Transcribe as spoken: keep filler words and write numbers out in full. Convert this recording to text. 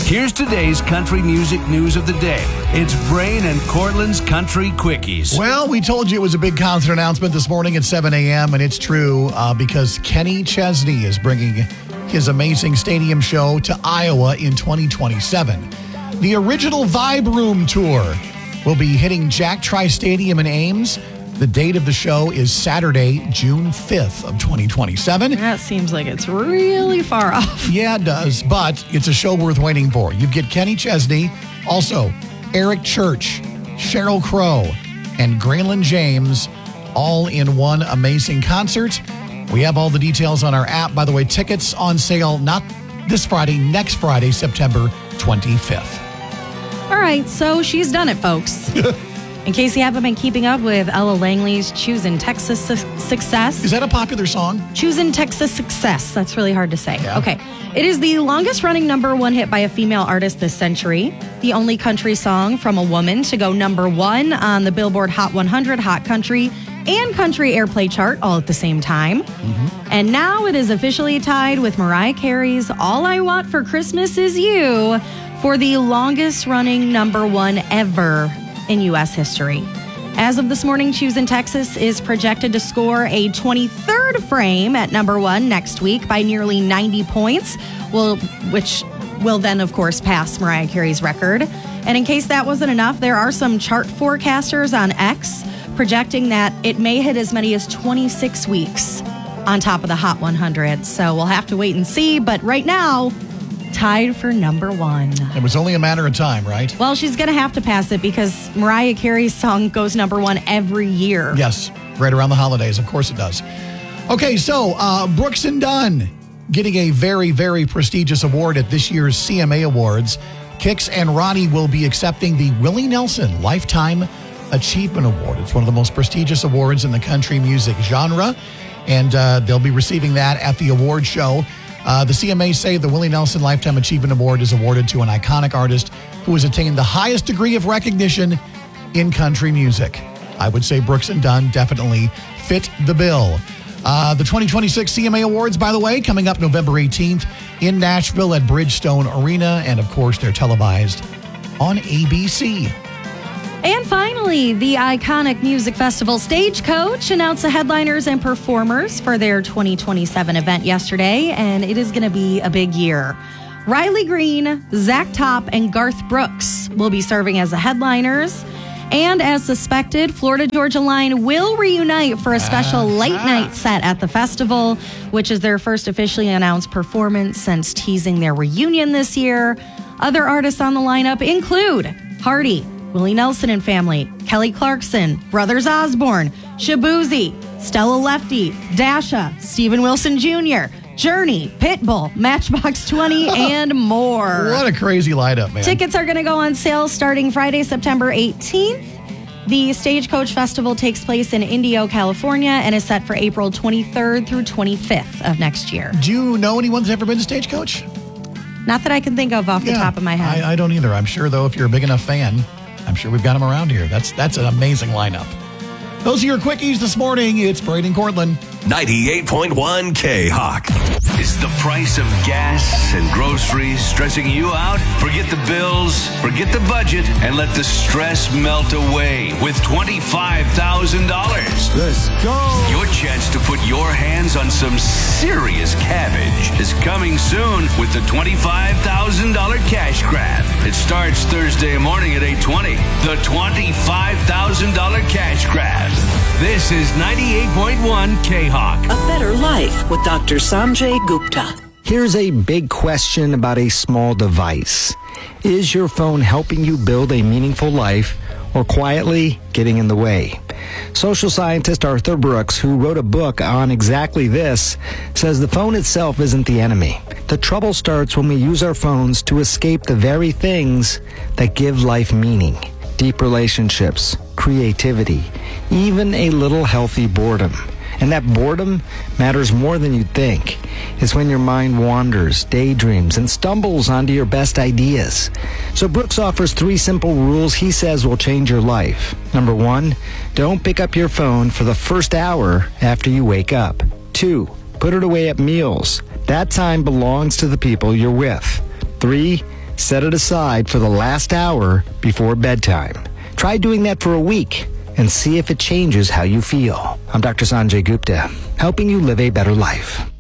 Here's today's country music news of the day. It's Brain and Cortland's Country Quickies. Well, we told you it was a big concert announcement this morning at seven a.m., and it's true uh, because Kenny Chesney is bringing his amazing stadium show to Iowa in twenty twenty-seven. The original Vibe Room Tour will be hitting Jack Trice Stadium in Ames. The date of the show is Saturday, June fifth of twenty twenty-seven. That seems like it's really far off. Yeah, it does, but it's a show worth waiting for. You get Kenny Chesney, also Eric Church, Sheryl Crow, and Graylin James, all in one amazing concert. We have all the details on our app. By the way, tickets on sale not this Friday, next Friday, September twenty-fifth. All right, so she's done it, folks. In case you haven't been keeping up with Ella Langley's Choosin' Texas Su- Success. Is that a popular song? Choosin' Texas Success. That's really hard to say. Yeah. Okay. It is the longest running number one hit by a female artist this century. The only country song from a woman to go number one on the Billboard Hot one hundred Hot Country and Country Airplay chart all at the same time. Mm-hmm. And now it is officially tied with Mariah Carey's All I Want for Christmas Is You for the longest running number one ever in U S history. As of this morning, Choosin' Texas is projected to score a twenty-third frame at number one next week by nearly ninety points, will, which will then, of course, pass Mariah Carey's record. And in case that wasn't enough, there are some chart forecasters on X projecting that it may hit as many as twenty-six weeks on top of the Hot one hundred. So we'll have to wait and see. But right now, tied for number one. It was only a matter of time, right? Well, she's going to have to pass it because Mariah Carey's song goes number one every year. Yes, right around the holidays. Of course it does. Okay, so uh, Brooks and Dunn getting a very, very prestigious award at this year's C M A Awards. Kix and Ronnie will be accepting the Willie Nelson Lifetime Achievement Award. It's one of the most prestigious awards in the country music genre, and uh, they'll be receiving that at the award show. Uh, the C M A say the Willie Nelson Lifetime Achievement Award is awarded to an iconic artist who has attained the highest degree of recognition in country music. I would say Brooks and Dunn definitely fit the bill. Uh, the twenty twenty-six C M A Awards, by the way, coming up November eighteenth in Nashville at Bridgestone Arena. And, of course, they're televised on A B C. And finally, the iconic music festival Stagecoach announced the headliners and performers for their twenty twenty-seven event yesterday, and it is going to be a big year. Riley Green, Zach Top, and Garth Brooks will be serving as the headliners. And as suspected, Florida Georgia Line will reunite for a special late night set at the festival, which is their first officially announced performance since teasing their reunion this year. Other artists on the lineup include Hardy, Willie Nelson and Family, Kelly Clarkson, Brothers Osborne, Shabuzi, Stella Lefty, Dasha, Steven Wilson Junior, Journey, Pitbull, Matchbox twenty, and more. What a crazy lineup, man. Tickets are going to go on sale starting Friday, September eighteenth. The Stagecoach Festival takes place in Indio, California, and is set for April twenty-third through twenty-fifth of next year. Do you know anyone that's ever been to Stagecoach? Not that I can think of off yeah, the top of my head. I, I don't either. I'm sure, though, if you're a big enough fan, I'm sure we've got them around here. That's that's an amazing lineup. Those are your quickies this morning. It's Braden Cortland. ninety-eight point one K-Hawk. Is the price of gas and groceries stressing you out? Forget the bills, forget the budget, and let the stress melt away with twenty-five thousand dollars. Let's go. Your chance to put your hands on some serious cabbage is coming soon with the twenty-five thousand dollars cash grab. It starts Thursday morning at eight twenty. The twenty-five thousand dollars cash grab. This is ninety-eight point one K-Hawk. A better life with Doctor Sanjay Gupta. Here's a big question about a small device. Is your phone helping you build a meaningful life or quietly getting in the way? Social scientist Arthur Brooks, who wrote a book on exactly this, says the phone itself isn't the enemy. The trouble starts when we use our phones to escape the very things that give life meaning. Deep relationships, creativity, even a little healthy boredom. And that boredom matters more than you'd think. It's when your mind wanders, daydreams, and stumbles onto your best ideas. So Brooks offers three simple rules he says will change your life. Number one, don't pick up your phone for the first hour after you wake up. Two, put it away at meals. That time belongs to the people you're with. Three, set it aside for the last hour before bedtime. Try doing that for a week and see if it changes how you feel. I'm Doctor Sanjay Gupta, helping you live a better life.